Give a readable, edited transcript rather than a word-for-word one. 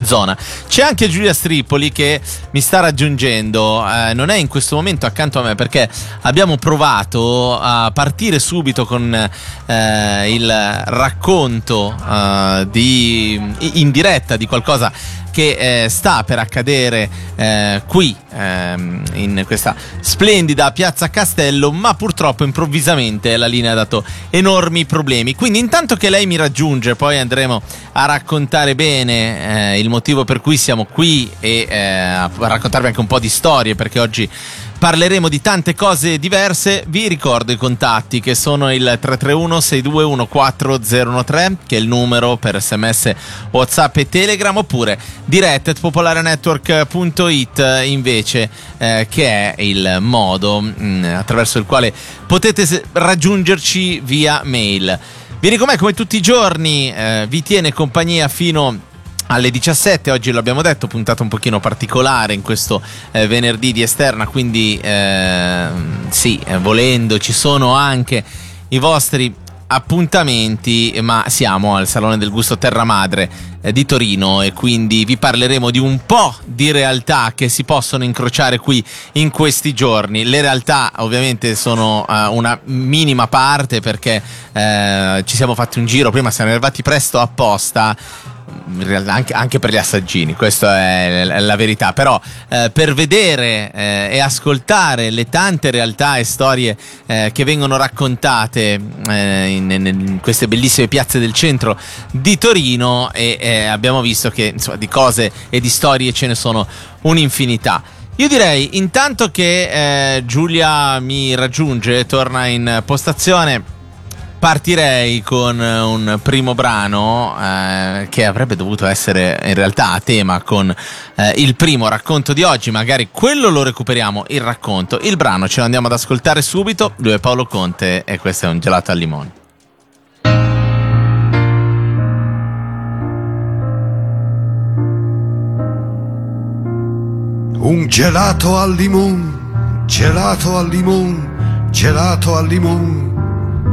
zona. C'è anche Giulia Stripoli che mi sta raggiungendo, non è in questo momento accanto a me perché abbiamo provato a partire subito con il racconto in diretta di qualcosa che sta per accadere qui in questa splendida piazza Castello, ma purtroppo improvvisamente la linea ha dato enormi problemi. Quindi intanto che lei mi raggiunge, poi andremo a raccontare bene il motivo per cui siamo qui e a raccontarvi anche un po' di storie, perché oggi parleremo di tante cose diverse. Vi ricordo i contatti, che sono il 331 621 4013, che è il numero per SMS, WhatsApp e Telegram, oppure direct@popolarenetwork.it invece, che è il modo attraverso il quale potete raggiungerci via mail. Vi ricordo, come tutti i giorni, vi tiene compagnia fino alle 17, oggi lo abbiamo detto, puntata un pochino particolare in questo venerdì di esterna, quindi sì, volendo ci sono anche i vostri appuntamenti, ma siamo al Salone del Gusto Terra Madre di Torino e quindi vi parleremo di un po' di realtà che si possono incrociare qui in questi giorni. Le realtà ovviamente sono una minima parte, perché ci siamo fatti un giro, prima siamo arrivati presto apposta, in realtà anche per gli assaggini, questa è la verità, però per vedere e ascoltare le tante realtà e storie che vengono raccontate in queste bellissime piazze del centro di Torino, e abbiamo visto che insomma di cose e di storie ce ne sono un'infinità. Io direi, intanto che Giulia mi raggiunge, torna in postazione, partirei con un primo brano che avrebbe dovuto essere in realtà a tema con il primo racconto di oggi. Magari quello lo recuperiamo, il racconto. Il brano ce lo andiamo ad ascoltare subito. Lui è Paolo Conte e questo è Un gelato al limone. Un gelato al limone, gelato al limone, gelato al limone.